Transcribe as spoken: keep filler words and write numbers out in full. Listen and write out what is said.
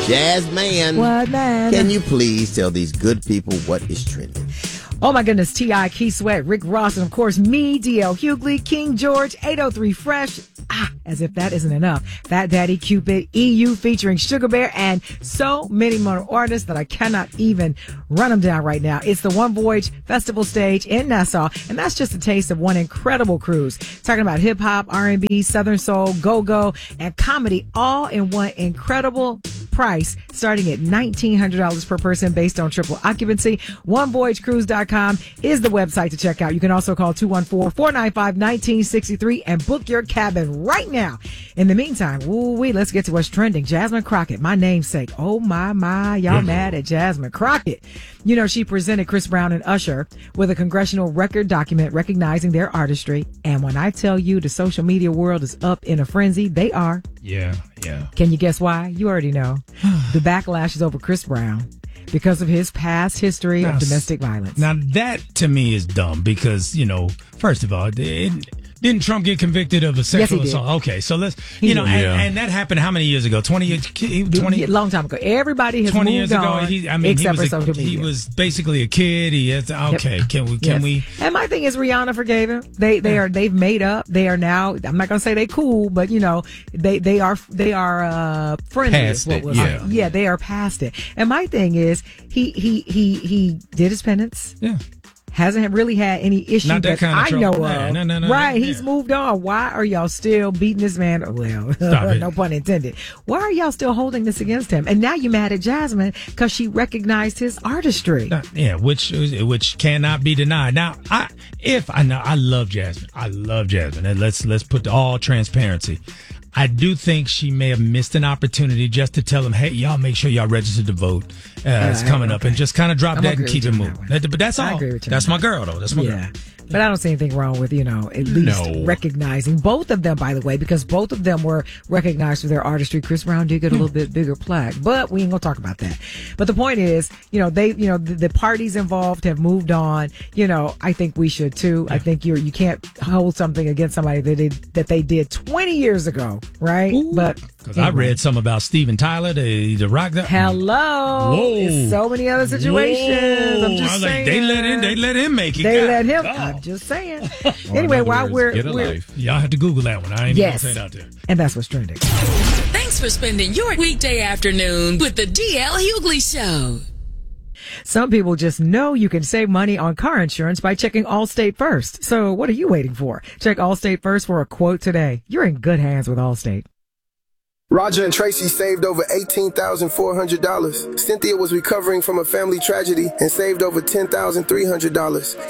Jazz man, what man? Can you please tell these good people what is trending? Oh my goodness, T I, Keith Sweat, Rick Ross, and of course me, D L Hughley, King George, eight oh three Fresh. Ah, as if that isn't enough. Fat Daddy Cupid, E U featuring Sugar Bear, and so many more artists that I cannot even run them down right now. It's the One Voyage Festival stage in Nassau, and that's just a taste of one incredible cruise. Talking about hip hop, R and B, Southern soul, go-go, and comedy, all in one incredible price, starting at nineteen hundred dollars per person based on triple occupancy. one voyage cruise dot com is the website to check out. You can also call two one four, four nine five, one nine six three and book your cabin right now. In the meantime, woo-wee, let's get to what's trending. Jasmine Crockett, my namesake. Oh my, my, y'all mm-hmm. mad at Jasmine Crockett. You know, she presented Chris Brown and Usher with a congressional record document recognizing their artistry. And when I tell you the social media world is up in a frenzy, they are. Yeah, yeah. Can you guess why? You already know. The backlash is over Chris Brown because of his past history now, of domestic violence. Now, that to me is dumb because, you know, first of all, it, didn't Trump get convicted of a sexual yes, assault? Okay, so let's, he you know, and, yeah. and that happened how many years ago? twenty years? twenty, a long time ago. Everybody has twenty moved years ago. on, He, I mean, except he was for a, social media. He was basically a kid. He has, okay, yep. can we, can yes. we? And my thing is Rihanna forgave him. They, they are, they've made up. They are now, I'm not going to say they cool, but you know, they, they are, they are, uh, friendly. Past what it, was yeah. yeah, they are past it. And my thing is, he, he, he, he did his penance. Yeah. Hasn't really had any issue Not that, that kind of I trouble. know of. No, no, no, right, no, he's yeah. moved on. Why are y'all still beating this man? Well, no pun intended. Why are y'all still holding this against him? And now you're mad at Jasmine because she recognized his artistry. Uh, yeah, which which cannot be denied. Now, I if I know I love Jasmine. I love Jasmine. And let's let's put all transparency. I do think she may have missed an opportunity just to tell them, hey, y'all make sure y'all register to vote. Uh, uh, it's coming okay. up, and just kind of drop I'm that and keep it moving. That but that's all. That's my girl, though. That's my yeah. girl. But I don't see anything wrong with, you know, at least no. recognizing both of them, by the way, because both of them were recognized for their artistry. Chris Brown did get a little bit bigger plaque, but we ain't gonna talk about that. But the point is, you know, they, you know, the, the parties involved have moved on. You know, I think we should too. Yeah. I think you're, you can't hold something against somebody that they, that they did twenty years ago, right? Ooh. But because anyway. I read some about Steven Tyler, the, the rock. That, Hello. Whoa. There's so many other situations. Whoa. I'm just I was saying. Like, they let him, they let him make it. They God. let him. God. I'm just saying. Anyway, while we're, we're y'all have to Google that one. I ain't yes. even gonna say it out there. And that's what's trending. Thanks for spending your weekday afternoon with the D L Hughley Show. Some people just know you can save money on car insurance by checking Allstate first. So what are you waiting for? Check Allstate first for a quote today. You're in good hands with Allstate. Roger and Tracy saved over eighteen thousand four hundred dollars. Cynthia was recovering from a family tragedy and saved over ten thousand three hundred dollars.